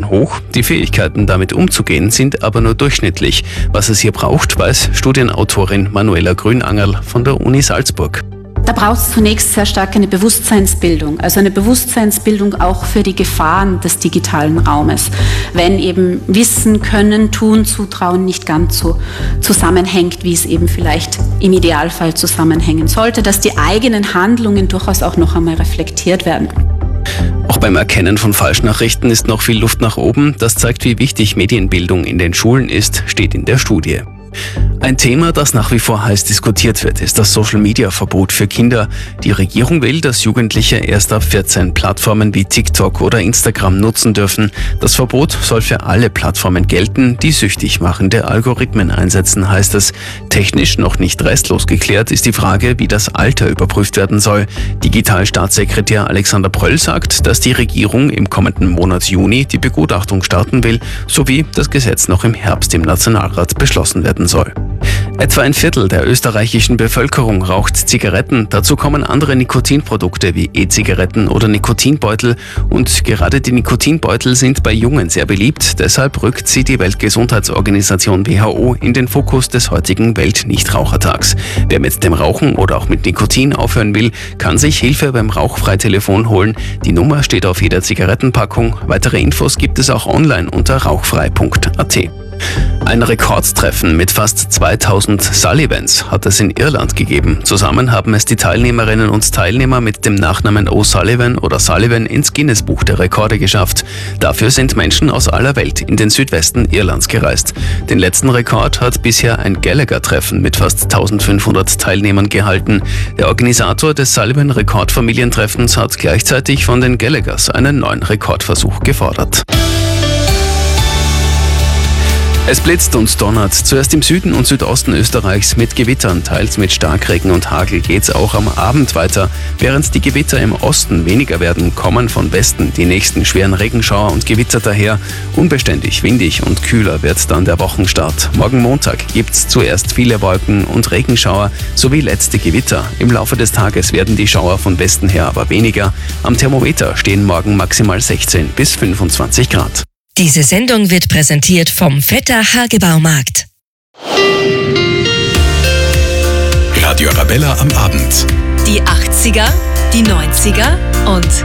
seien hoch, die Fähigkeiten damit umzugehen sind aber nur durchschnittlich. Was es hier braucht, weiß Studienautorin Manuela Grünangerl von der Uni Salzburg. Da braucht es zunächst sehr stark eine Bewusstseinsbildung, also eine Bewusstseinsbildung auch für die Gefahren des digitalen Raumes. Wenn eben Wissen, Können, Tun, Zutrauen nicht ganz so zusammenhängt, wie es eben vielleicht im Idealfall zusammenhängen sollte, dass die eigenen Handlungen durchaus auch noch einmal reflektiert werden. Auch beim Erkennen von Falschnachrichten ist noch viel Luft nach oben. Das zeigt, wie wichtig Medienbildung in den Schulen ist, steht in der Studie. Ein Thema, das nach wie vor heiß diskutiert wird, ist das Social-Media-Verbot für Kinder. Die Regierung will, dass Jugendliche erst ab 14 Plattformen wie TikTok oder Instagram nutzen dürfen. Das Verbot soll für alle Plattformen gelten, die süchtig machende Algorithmen einsetzen, heißt es. Technisch noch nicht restlos geklärt ist die Frage, wie das Alter überprüft werden soll. Digitalstaatssekretär Alexander Pröll sagt, dass die Regierung im kommenden Monat Juni die Begutachtung starten will, sowie das Gesetz noch im Herbst im Nationalrat beschlossen werden soll. Etwa ein Viertel der österreichischen Bevölkerung raucht Zigaretten. Dazu kommen andere Nikotinprodukte wie E-Zigaretten oder Nikotinbeutel. Und gerade die Nikotinbeutel sind bei Jungen sehr beliebt. Deshalb rückt sie die Weltgesundheitsorganisation WHO in den Fokus des heutigen Weltnichtrauchertags. Wer mit dem Rauchen oder auch mit Nikotin aufhören will, kann sich Hilfe beim Rauchfrei-Telefon holen. Die Nummer steht auf jeder Zigarettenpackung. Weitere Infos gibt es auch online unter rauchfrei.at. Ein Rekordtreffen mit fast 2000 Sullivans hat es in Irland gegeben. Zusammen haben es die Teilnehmerinnen und Teilnehmer mit dem Nachnamen O'Sullivan oder Sullivan ins Guinness-Buch der Rekorde geschafft. Dafür sind Menschen aus aller Welt in den Südwesten Irlands gereist. Den letzten Rekord hat bisher ein Gallagher-Treffen mit fast 1500 Teilnehmern gehalten. Der Organisator des Sullivan-Rekordfamilientreffens hat gleichzeitig von den Gallaghers einen neuen Rekordversuch gefordert. Es blitzt und donnert. Zuerst im Süden und Südosten Österreichs mit Gewittern, teils mit Starkregen und Hagel geht's auch am Abend weiter. Während die Gewitter im Osten weniger werden, kommen von Westen die nächsten schweren Regenschauer und Gewitter daher. Unbeständig, windig und kühler wird dann der Wochenstart. Morgen Montag gibt's zuerst viele Wolken und Regenschauer sowie letzte Gewitter. Im Laufe des Tages werden die Schauer von Westen her aber weniger. Am Thermometer stehen morgen maximal 16 bis 25 Grad. Diese Sendung wird präsentiert vom Vetter Hagebaumarkt. Radio Arabella am Abend. Die 80er, die 90er und